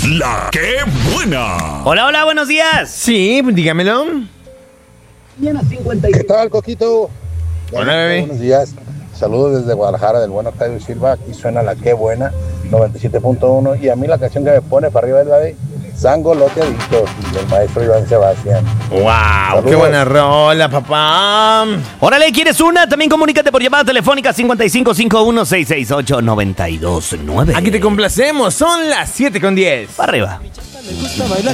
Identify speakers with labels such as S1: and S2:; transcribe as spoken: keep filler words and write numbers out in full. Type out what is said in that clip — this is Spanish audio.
S1: La que buena.
S2: Hola, hola, buenos días.
S3: Sí, dígamelo.
S4: ¿Qué tal, Coquito?
S3: Hola, bebé.
S4: Buenos días. Saludos desde Guadalajara, del buen Octavio Silva. Aquí suena La que buena, noventa y siete punto uno. Y a mí la canción que me pone para arriba es la de Sango Loteadito, del maestro Iván Sebastián.
S3: ¡Wow!
S4: Saludos.
S3: ¡Qué buena rola, papá!
S2: Órale, ¿quieres una? También comunícate por llamada telefónica cincuenta y cinco cincuenta y uno sesenta y ocho noventa y dos nueve.
S3: Aquí te complacemos, son las siete con diez.
S2: Para arriba.
S5: Me gusta bailar